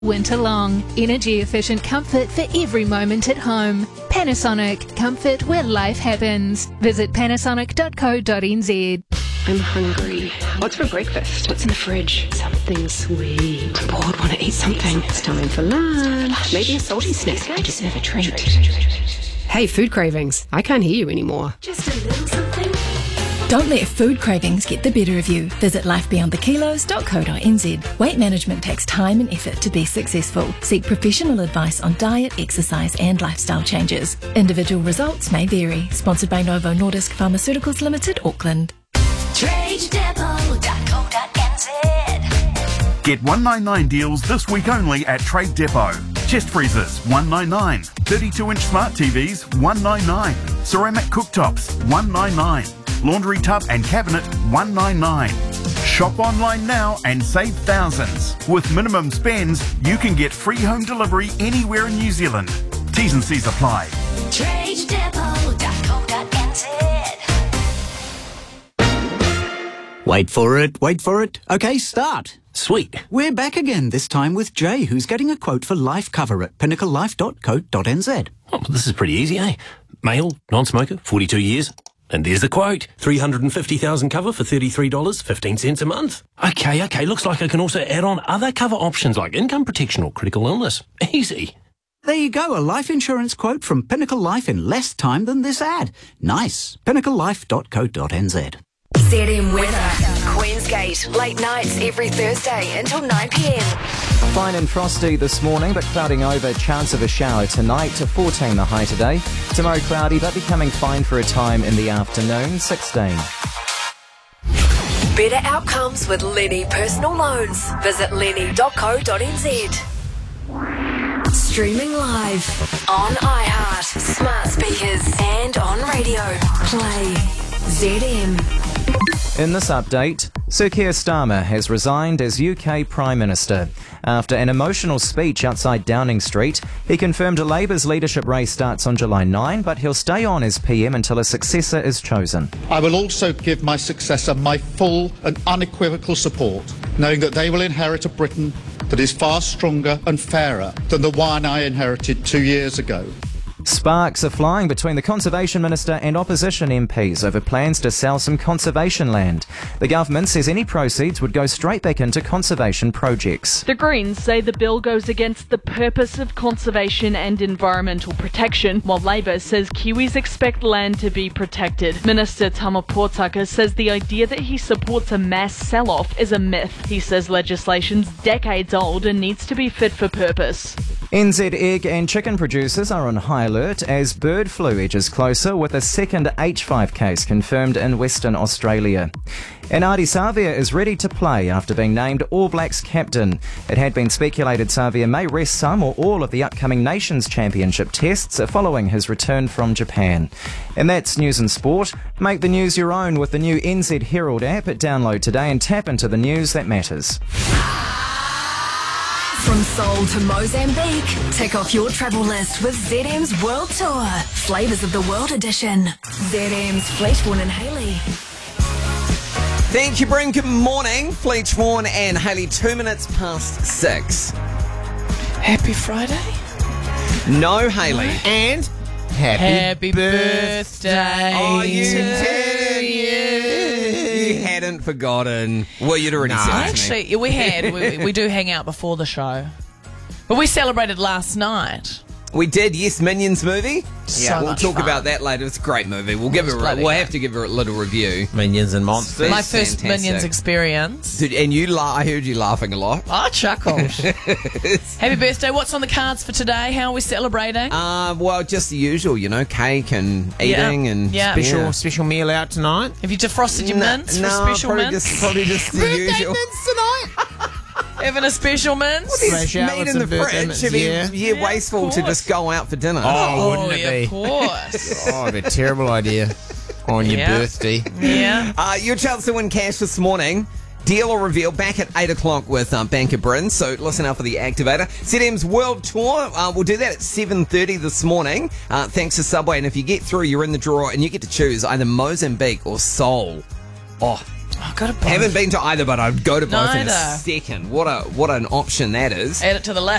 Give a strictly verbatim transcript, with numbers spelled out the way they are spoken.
Winter long, energy-efficient comfort for every moment at home. Panasonic, comfort where life happens. Visit panasonic dot co dot n z. I'm hungry. What's for breakfast? What's in the fridge? Something sweet. I'm bored, want to eat something. It's time for lunch. Maybe a salty snack. I deserve a treat. Hey, food cravings. I can't hear you anymore. Just a little something. Don't let food cravings get the better of you. Visit life beyond the kilos dot co dot n z. Weight management takes time and effort to be successful. Seek professional advice on diet, exercise and lifestyle changes. Individual results may vary. Sponsored by Novo Nordisk Pharmaceuticals Limited, Auckland. trade depot dot co dot n z. Get one ninety-nine deals this week only at Trade Depot. Chest freezers, one ninety-nine. thirty-two inch smart T Vs, one ninety-nine. Ceramic cooktops, one ninety-nine. Laundry tub and cabinet, one ninety-nine. Shop online now and save thousands. With minimum spends, you can get free home delivery anywhere in New Zealand. T's and C's apply. trade depot dot co dot n z. Wait for it, wait for it. Okay, start. Sweet. We're back again, this time with Jay, who's getting a quote for life cover at pinnacle life dot co dot n z. Oh, this is pretty easy, eh? Male, non-smoker, forty-two years. And there's the quote. three hundred fifty thousand cover for thirty-three dollars and fifteen cents a month. Okay, okay, looks like I can also add on other cover options like income protection or critical illness. Easy. There you go, a life insurance quote from Pinnacle Life in less time than this ad. Nice. pinnacle life dot co dot n z. Z M weather. Queensgate, late nights every Thursday until nine p m. Fine and frosty this morning, but clouding over. Chance of a shower tonight. To fourteen the high today. Tomorrow cloudy, but becoming fine for a time in the afternoon. sixteen. Better outcomes with Lenny Personal Loans. Visit lenny dot co dot n z. Streaming live on iHeart, smart speakers and on radio. Play Z M. In this update, Sir Keir Starmer has resigned as U K Prime Minister. After an emotional speech outside Downing Street, he confirmed Labour's leadership race starts on July ninth, but he'll stay on as P M until a successor is chosen. I will also give my successor my full and unequivocal support, knowing that they will inherit a Britain that is far stronger and fairer than the one I inherited two years ago. Sparks are flying between the Conservation Minister and opposition M Ps over plans to sell some conservation land. The government says any proceeds would go straight back into conservation projects. The Greens say the bill goes against the purpose of conservation and environmental protection, while Labour says Kiwis expect land to be protected. Minister Tama Potaka says the idea that he supports a mass sell-off is a myth. He says legislation's decades old and needs to be fit for purpose. N Z egg and chicken producers are on high alert as bird flu edges closer, with a second H five case confirmed in Western Australia. And Ardie Savea is ready to play after being named All Blacks captain. It had been speculated Savea may rest some or all of the upcoming Nations Championship tests following his return from Japan. And that's news and sport. Make the news your own with the new N Z Herald app. Download today and tap into the news that matters. From Seoul to Mozambique, tick off your travel list with Z M's World Tour. Flavours of the World Edition. Z M's Fleetwood and Haley. Thank you, Bryn. Good morning. Fleetwood and Haley, two minutes past six. Happy Friday. No, Haley. And happy, happy birthday. Oh, you to did. You hadn't forgotten. Well, you'd already no, said it to me. actually, we had. we, we do hang out before the show. But we celebrated last night. We did, yes, Minions movie. So Yeah, we'll much talk fun. about that later. It's a great movie. We'll give it. A, we'll have to give her a little review. Minions and monsters. My first Fantastic. Minions experience. Dude, and you, la- I heard you laughing a lot. I chuckled. Happy birthday! What's on the cards for today? How are we celebrating? Uh, well, just the usual, you know, cake and eating Yeah. and Yeah. Special yeah. special meal out tonight. Have you defrosted your No, mints no, for special probably mints? just probably just the Birthday usual. mints tonight. Having a special mince? Fresh out Meat with in the some birthday fridge. mints, It'd be yeah. yeah, Yeah, wasteful of to course. just go out for dinner. Oh, wouldn't it yeah, be? Of course. Oh, it'd be a terrible idea on your Yeah. birthday. Yeah. Uh, your chance to win cash this morning. Deal or reveal back at eight o'clock with um, Bank of Britain, so listen out for the activator. Z M's World Tour, uh, we'll do that at seven thirty this morning, uh, thanks to Subway, and if you get through, you're in the draw, and you get to choose either Mozambique or Seoul. Oh, I got to both. Haven't been to either, but I'd go to both in a Neither. second. What a what an option that is. Add it to the list.